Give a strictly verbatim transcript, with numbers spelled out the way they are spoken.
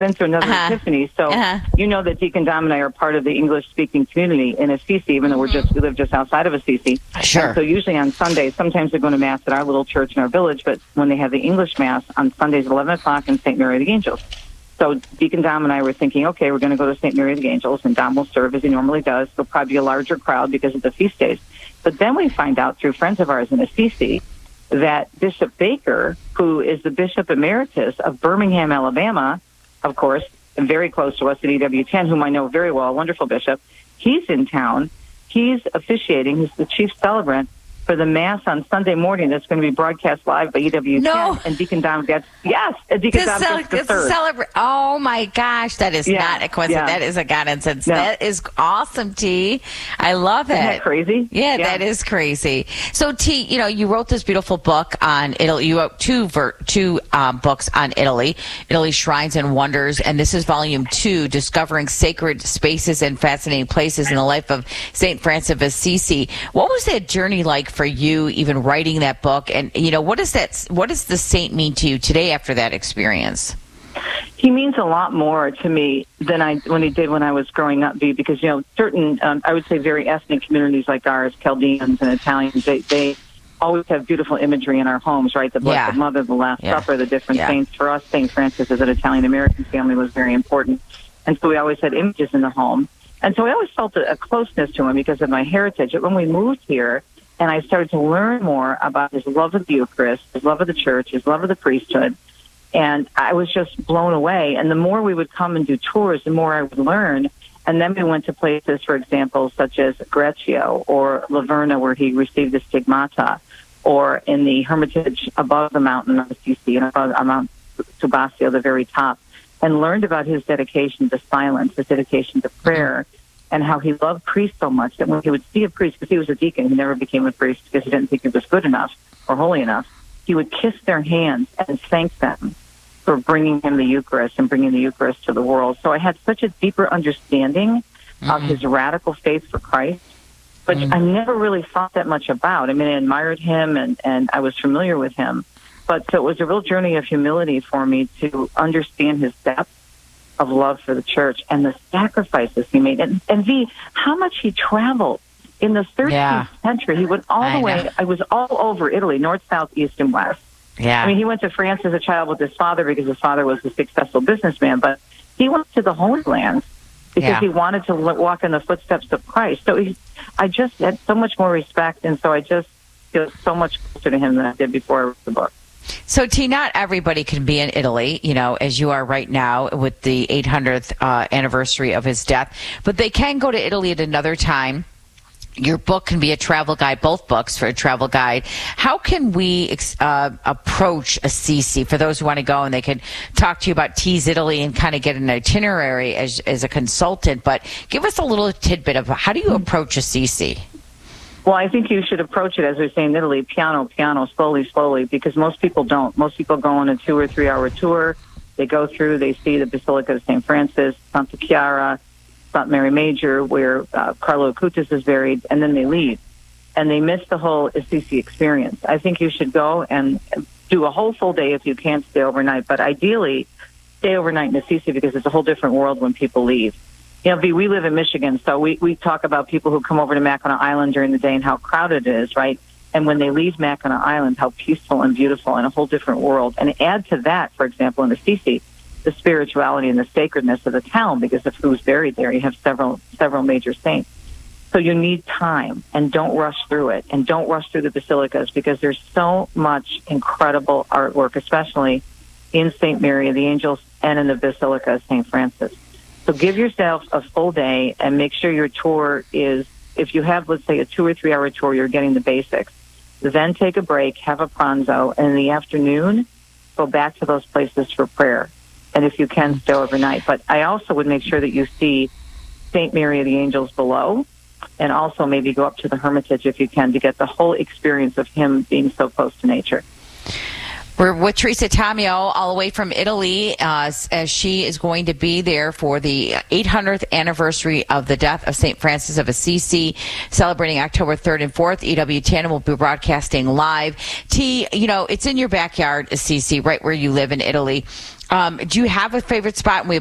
been through another Uh-huh. epiphany. So Uh-huh. you know that Deacon Dom and I are part of the English-speaking community in Assisi, even though we're just we live just outside of Assisi. Sure. And so usually on Sundays, sometimes we go to Mass at our little church in our village, but when they have the English Mass on Sundays at eleven o'clock in Saint Mary of the Angels. So Deacon Dom and I were thinking, okay, we're going to go to Saint Mary of the Angels, and Dom will serve as he normally does. There'll probably be a larger crowd because of the feast days. But then we find out through friends of ours in Assisi that Bishop Baker, who is the Bishop Emeritus of Birmingham, Alabama, of course, and very close to us at E W ten, whom I know very well, a wonderful bishop, he's in town. He's officiating. He's the chief celebrant for the Mass on Sunday morning that's going to be broadcast live by E W ten. No. And Deacon Dom gets, yes, and Deacon To Dom cel- gets the to third. celebrate. Oh my gosh, that is Yeah, not a coincidence. yeah. That is a coincidence. Yeah. That is awesome, T. I love it. Isn't that crazy? Yeah, Yeah. that is crazy. So, T, you know, you wrote this beautiful book on Italy. You wrote two ver- two um, books on Italy, Italy Shrines and Wonders, and this is volume two, Discovering Sacred Spaces and Fascinating Places in the Life of Saint Francis of Assisi. What was that journey like for you, even writing that book? And, you know, what does that, what does the saint mean to you today after that experience? He means a lot more to me than I when he did when I was growing up, V, because, you know, certain, um, I would say very ethnic communities like ours, Chaldeans and Italians, they, they always have beautiful imagery in our homes, right? The Blessed Yeah. Mother, the Last Yeah. Supper, the different Yeah. saints. For us, Saint Francis as an Italian-American family was very important. And so we always had images in the home. And so I always felt a, a closeness to him because of my heritage. But when we moved here, and I started to learn more about his love of the Eucharist, his love of the church, his love of the priesthood, and I was just blown away. And the more we would come and do tours, the more I would learn. And then we went to places, for example, such as Greccio or Laverna, where he received the stigmata, or in the hermitage above the mountain of Assisi, and above on Mount Subasio, the very top, and learned about his dedication to silence, his dedication to prayer, and how he loved priests so much that when he would see a priest, because he was a deacon, he never became a priest because he didn't think he was good enough or holy enough, he would kiss their hands and thank them for bringing him the Eucharist and bringing the Eucharist to the world. So I had such a deeper understanding Mm-hmm. of his radical faith for Christ, but Mm-hmm. I never really thought that much about. I mean, I admired him and, and I was familiar with him. But so it was a real journey of humility for me to understand his depth of love for the church and the sacrifices he made. And, and V, how much he traveled. In the thirteenth Yeah. century, he went all I the know. way, I was all over Italy, north, south, east, and west. Yeah. I mean, he went to France as a child with his father because his father was a successful businessman, but he went to the Holy Land because Yeah. he wanted to l- walk in the footsteps of Christ. So he, I just had so much more respect, and so I just feel so much closer to him than I did before I wrote the book. So, T, not everybody can be in Italy, you know, as you are right now with the eight hundredth uh, anniversary of his death, but they can go to Italy at another time. Your book can be a travel guide, both books for a travel guide. How can we ex- uh, approach Assisi for those who want to go, and they can talk to you about T's Italy and kind of get an itinerary as, as a consultant, but give us a little tidbit of how do you approach Assisi? Well, I think you should approach it, as we say in Italy, piano, piano, slowly, slowly, because most people don't. Most people go on a two or three hour tour. They go through, they see the Basilica of Saint Francis, Santa Chiara, Saint Mary Major, where uh, Carlo Acutis is buried, and then they leave. And they miss the whole Assisi experience. I think you should go and do a whole full day if you can't stay overnight, but ideally stay overnight in Assisi because it's a whole different world when people leave. You know, V, we live in Michigan, so we, we talk about people who come over to Mackinac Island during the day and how crowded it is, right? And when they leave Mackinac Island, how peaceful and beautiful and a whole different world. And add to that, for example, in Assisi, the spirituality and the sacredness of the town because of who's buried there. You have several several major saints. So you need time, and don't rush through it, and don't rush through the basilicas because there's so much incredible artwork, especially in Saint Mary of the Angels and in the Basilica of Saint Francis. So give yourself a full day and make sure your tour is, if you have, let's say, a two or three hour tour, you're getting the basics. Then take a break, have a pranzo, and in the afternoon, go back to those places for prayer. And if you can, stay overnight. But I also would make sure that you see Saint Mary of the Angels below, and also maybe go up to the Hermitage if you can to get the whole experience of him being so close to nature. We're with Teresa Tomeo all the way from Italy uh, as she is going to be there for the eight hundredth anniversary of the death of Saint Francis of Assisi, celebrating October third and fourth. E W ten will be broadcasting live. T, you know, it's in your backyard, Assisi, right where you live in Italy. Um, do you have a favorite spot? And we